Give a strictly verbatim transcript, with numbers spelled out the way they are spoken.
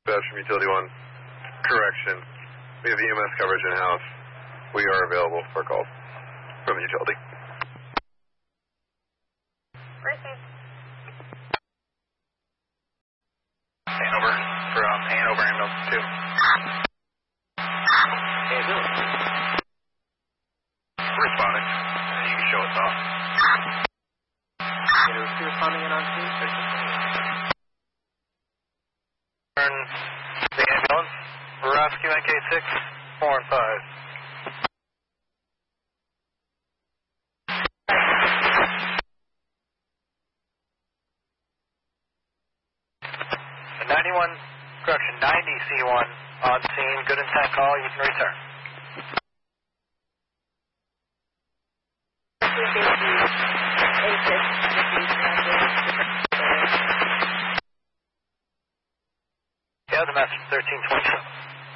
Dispatch from Utility one. Correction. We have E M S coverage in-house. We are available for calls from the utility. Received. Hanover from Hanover ambulance two. Hey, Bill. Responding. You can show us off. Hey, there's two responding in on scene. Turn the ambulance. Rescue N K six, four and five. The ninety-one, correction, ninety C one on scene. Good intent call. You can return. Yeah, the message thirteen twenty-seven.